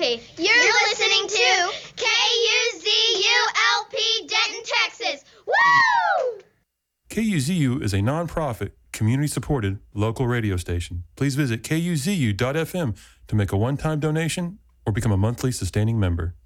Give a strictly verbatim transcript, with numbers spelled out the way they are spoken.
L P. You're listening to K U Z U L P Denton, Texas. Woo! K U Z U is a non-profit, community-supported local radio station. Please visit K U Z U dot F M to make a one-time donation or become a monthly sustaining member.